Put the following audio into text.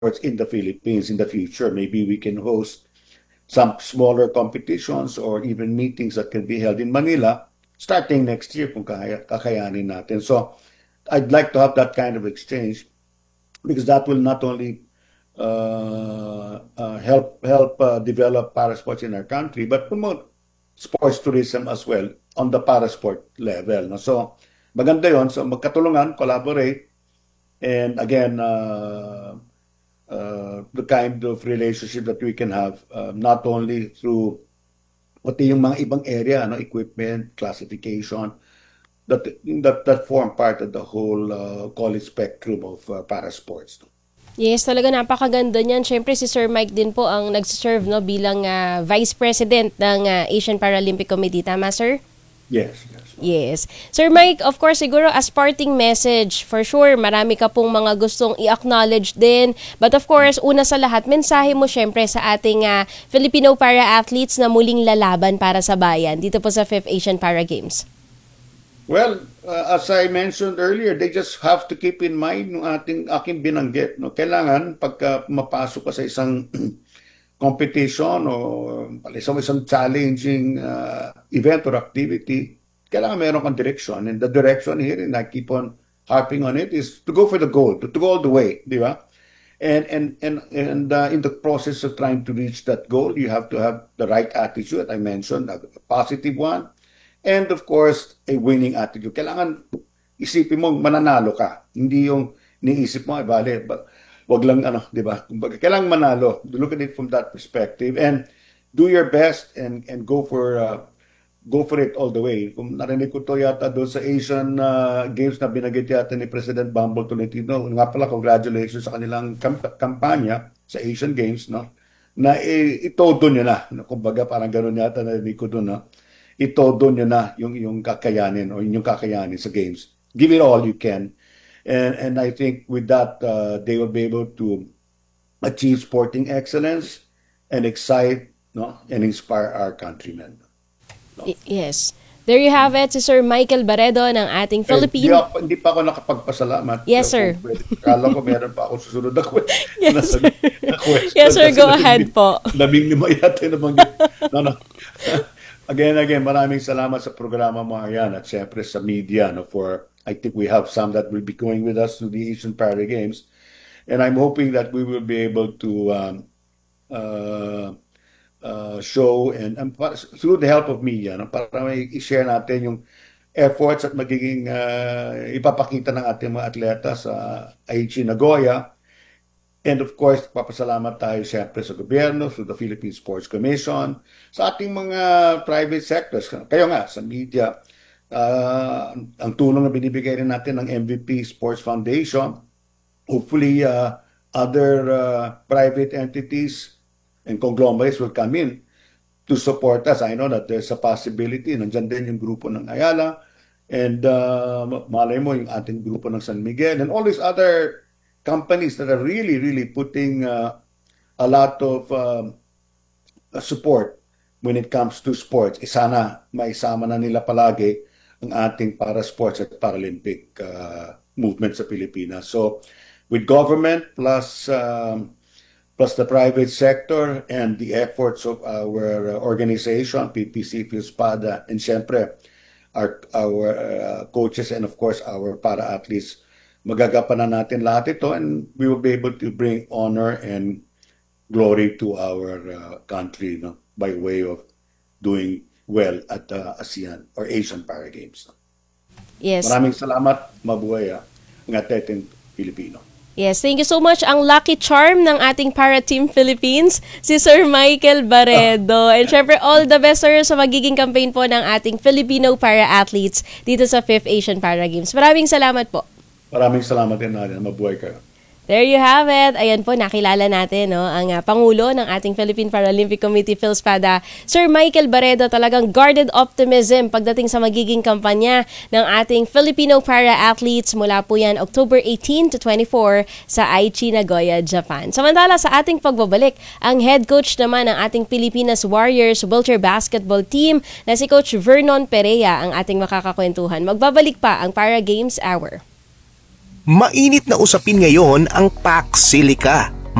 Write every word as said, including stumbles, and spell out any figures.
in the Philippines in the future. Maybe we can host some smaller competitions or even meetings that can be held in Manila starting next year kung kaya, kakayanin natin. So I'd like to have that kind of exchange because that will not only uh, uh, help help uh, develop parasports in our country, but promote sports tourism as well on the parasport level. No? So maganda yon. So magkatulungan, collaborate, and again, uh, uh, the kind of relationship that we can have, uh, not only through pati yung mga ibang area, no, equipment, classification, that that that form part of the whole uh, college spectrum of uh, parasports. No? Yes, talaga napakaganda niyan. Siyempre si Sir Mike din po ang nag-serve no bilang uh, Vice President ng uh, Asian Paralympic Committee, tama sir? Yes, yes. Yes. Sir Mike, of course, siguro as parting message, for sure, marami ka pong mga gustong i-acknowledge din. But of course, una sa lahat, mensahe mo syempre sa ating uh, Filipino para-athletes na muling lalaban para sa bayan dito po sa fifth Asian Para Games. Well, uh, as I mentioned earlier, they just have to keep in mind yung ating aking binanggit. No? Kailangan pagka mapasok ka sa isang competition o isang, isang challenging uh, event or activity, kailangan meron kang direction. And the direction here, and I keep on harping on it, is to go for the goal, to, to go all the way, di ba? And and and and uh, in the process of trying to reach that goal, you have to have the right attitude. I mentioned a positive one, and of course a winning attitude. Kailangan isipin mo mananalo ka, hindi yung niisip mo ay bale, wag lang ano, di ba? Kailangan manalo. Look at it from that perspective and do your best and and go for uh, go for it all the way. Kung narinig ko to yata doon sa Asian uh, Games na binagit yata ni President Bumble Tolentino, nga pala congratulations sa kanilang kamp- kampanya sa Asian Games, no? Na eh, itodo nyo na. No? Kumbaga parang gano'n yata narinig ko doon, no? Itodo nyo na yung, yung kakayanin o yung kakayanin sa Games. Give it all you can. And, and I think with that, uh, they will be able to achieve sporting excellence and excite, no? And inspire our countrymen. Y- yes. There you have it, si Sir Michael Barredo ng ating Philippine... Eh, di ako, hindi pa ako nakapagpasalamat. Yes, sir. Kala ko meron pa ako susunod na question. Yes, sir. Yes, sir. Go ahead po. Labing lima yata yung nabanggit. No, no. Again, again, maraming salamat sa programa mo yan at syempre sa media no, for, I think we have some that will be going with us to the Asian Para Games. And I'm hoping that we will be able to um, uh, Uh, show and, and through the help of media no, para may i-share natin yung efforts at magiging uh, ipapakita ng ating mga atleta sa Aichi Nagoya. And of course, papasalamat tayo siyempre sa gobyerno, sa the Philippine Sports Commission, sa ating mga private sectors. Kayo nga, sa media, uh, ang tulong na binibigay rin natin ng M V P Sports Foundation. Hopefully, uh, other uh, private entities and conglomerates will come in to support us. I know that there's a possibility. Nandiyan din yung grupo ng Ayala and uh, malay mo yung ating grupo ng San Miguel and all these other companies that are really, really putting uh, a lot of um, support when it comes to sports. Isana maisama na nila palagi ang ating para sports at Paralympic uh, movement sa Pilipinas. So with government plus um, plus the private sector and the efforts of our organization, P P C, PhilSpada, and syempre, our, our uh, coaches and of course our para-athletes, magagapan na natin lahat ito and we will be able to bring honor and glory to our uh, country no, by way of doing well at the uh, ASEAN or Asian Para Games. No. Yes. Maraming salamat, mabuhay ang ating Pilipino. Yes, thank you so much. Ang lucky charm ng ating para team Philippines, si Sir Michael Barredo. And syempre, all the best sir sa magiging campaign po ng ating Filipino para-athletes dito sa fifth Asian Para Games. Maraming salamat po. Maraming salamat din natin. Mabuhay kayo. There you have it. Ayan po, nakilala natin no, ang uh, Pangulo ng ating Philippine Paralympic Committee, PhilSpada, Sir Michael Barredo. Talagang guarded optimism pagdating sa magiging kampanya ng ating Filipino para-athletes mula po yan October eighteenth to twenty-four sa Aichi, Nagoya, Japan. Samantala sa ating pagbabalik, ang head coach naman ng ating Pilipinas Warriors wheelchair basketball team na si Coach Vernon Perea ang ating makakakwentuhan. Magbabalik pa ang Para Games Hour. Mainit na usapin ngayon ang Pax Silica.